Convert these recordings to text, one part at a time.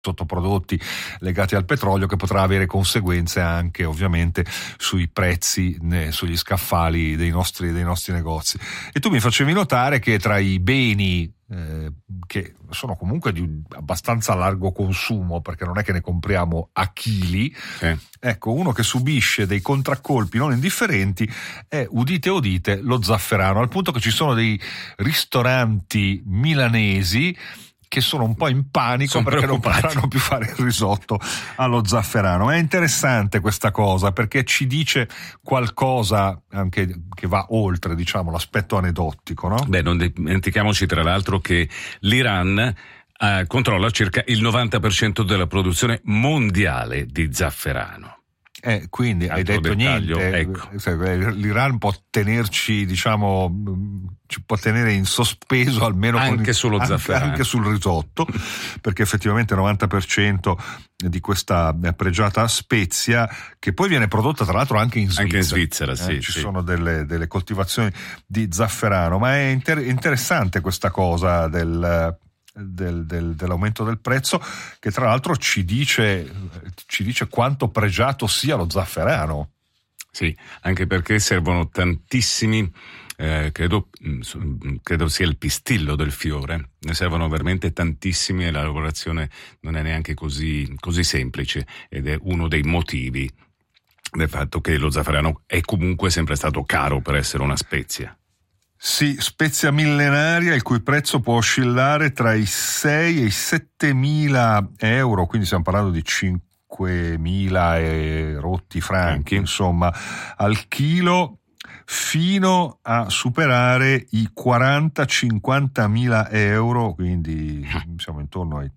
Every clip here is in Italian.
sottoprodotti legati al petrolio, che potrà avere conseguenze anche ovviamente sui prezzi, sugli scaffali dei nostri negozi. E tu mi facevi notare che tra i beni che sono comunque di abbastanza largo consumo, perché non è che ne compriamo a chili, ecco, uno che subisce dei contraccolpi non indifferenti è, udite udite, lo zafferano, al punto che ci sono dei ristoranti milanesi che sono un po' in panico perché non potranno più fare il risotto allo zafferano. È interessante questa cosa, perché ci dice qualcosa anche che va oltre, diciamo, l'aspetto aneddotico, no? Beh, non dimentichiamoci tra l'altro che l'Iran controlla circa il 90% della produzione mondiale di zafferano. Quindi hai detto niente, ecco. L'Iran può tenerci, diciamo, ci può tenere in sospeso almeno anche sullo zafferano, anche sul risotto, perché effettivamente il 90% di questa pregiata spezia, che poi viene prodotta tra l'altro anche in Svizzera, sì, ci sono delle coltivazioni di zafferano, ma è interessante questa cosa dell'aumento del prezzo, che tra l'altro ci dice quanto pregiato sia lo zafferano. Sì, anche perché servono tantissimi, credo sia il pistillo del fiore, ne servono veramente tantissimi e la lavorazione non è neanche così semplice, ed è uno dei motivi del fatto che lo zafferano è comunque sempre stato caro per essere una spezia. Sì, spezia millenaria il cui prezzo può oscillare tra i 6 e i 7.000 euro, quindi stiamo parlando di 5.000 e rotti franchi, insomma, al chilo, fino a superare i 40-50.000 euro, quindi siamo intorno ai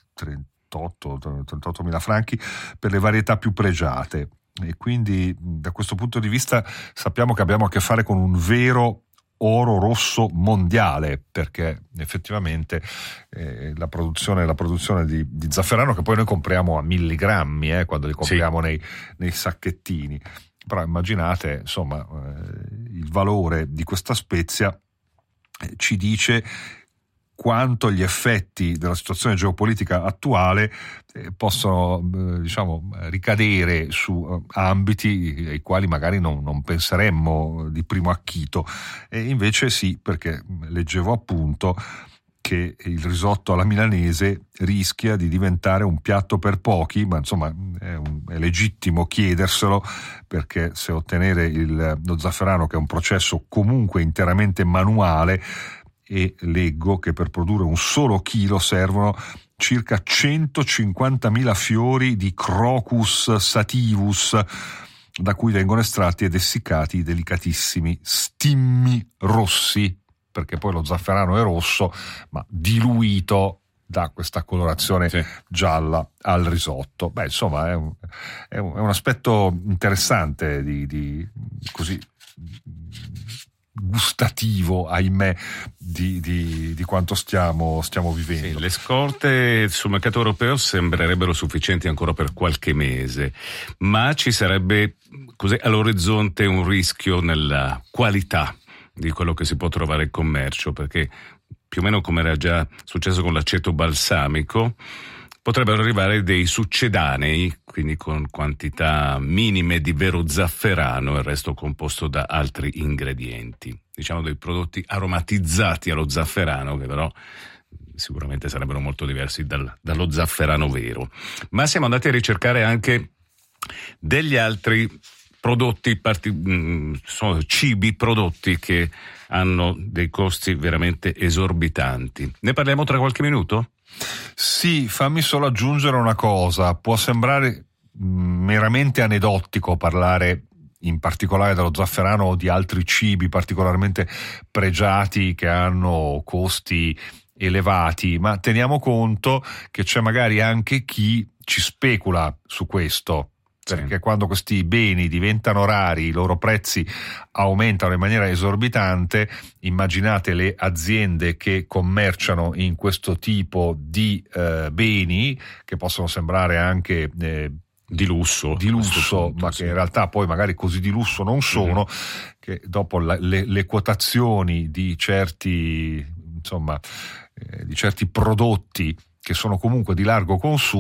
38.000 franchi per le varietà più pregiate. E quindi da questo punto di vista sappiamo che abbiamo a che fare con un vero oro rosso mondiale, perché effettivamente la produzione di zafferano, che poi noi compriamo a milligrammi quando li compriamo nei sacchettini, però immaginate, insomma, il valore di questa spezia ci dice quanto gli effetti della situazione geopolitica attuale possono ricadere su ambiti ai quali magari non penseremmo di primo acchito, e invece sì, perché leggevo appunto che il risotto alla milanese rischia di diventare un piatto per pochi, ma insomma è legittimo chiederselo, perché se ottenere lo zafferano, che è un processo comunque interamente manuale, e leggo che per produrre un solo chilo servono circa 150.000 fiori di Crocus sativus, da cui vengono estratti ed essiccati i delicatissimi stimmi rossi, perché poi lo zafferano è rosso, ma diluito da questa colorazione gialla al risotto. Beh, insomma, è un aspetto interessante di così gustativo, ahimè, di quanto stiamo vivendo. Sì, le scorte sul mercato europeo sembrerebbero sufficienti ancora per qualche mese, ma ci sarebbe così all'orizzonte un rischio nella qualità di quello che si può trovare in commercio, perché più o meno come era già successo con l'aceto balsamico, potrebbero arrivare dei succedanei, quindi con quantità minime di vero zafferano e il resto composto da altri ingredienti. Diciamo dei prodotti aromatizzati allo zafferano, che però sicuramente sarebbero molto diversi dallo zafferano vero. Ma siamo andati a ricercare anche degli altri prodotti, sono cibi, prodotti che hanno dei costi veramente esorbitanti. Ne parliamo tra qualche minuto? Sì, fammi solo aggiungere una cosa. Può sembrare meramente aneddotico parlare in particolare dello zafferano o di altri cibi particolarmente pregiati che hanno costi elevati, ma teniamo conto che c'è magari anche chi ci specula su questo, perché quando questi beni diventano rari, i loro prezzi aumentano in maniera esorbitante. Immaginate le aziende che commerciano in questo tipo di beni, che possono sembrare anche di lusso, ma che in realtà poi magari così di lusso non sono, che dopo le quotazioni di certi prodotti che sono comunque di largo consumo